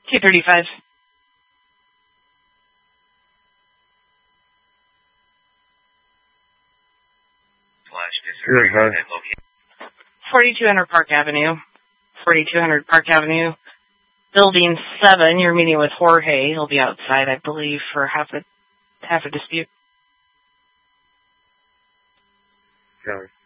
235. Good, huh? 4200 Park Avenue. 4200 Park Avenue. Building 7. You're meeting with Jorge. He'll be outside, I believe, for half a dispute. Sorry.